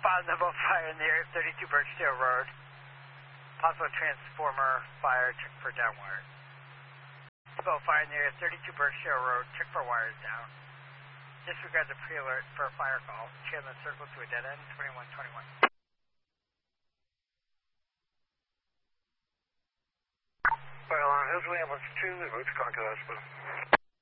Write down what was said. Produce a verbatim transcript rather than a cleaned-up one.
Spot level fire in the area of thirty-two Birchdale Road. Possible transformer fire, check for down wire. Spot fire in the area of thirty-two Birchdale Road, check for wires down. Disregard the pre-alert for a fire call. Channel circle to a dead end, twenty-one twenty-one. Fire alarm, Hillsley, ambulance two, route to Concord Hospital.